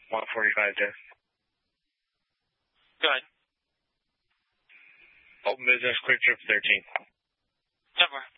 145 Jeff. Go ahead. Open business, quick trip 13. 10-4.